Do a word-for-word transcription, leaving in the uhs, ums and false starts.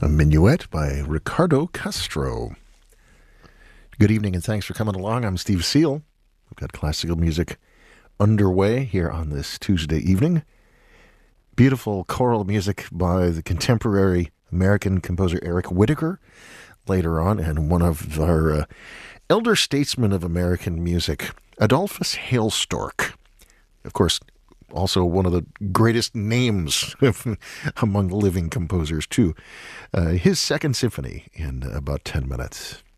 A Minuet by Ricardo Castro. Good evening and thanks for coming along. I'm Steve Seal. We've got classical music underway here on this Tuesday evening. Beautiful choral music by the contemporary American composer Eric Whitacre later on, and one of our uh, elder statesmen of American music, Adolphus Hailstork. Of course, also one of the greatest names among living composers, too. Uh, his second symphony in about ten minutes.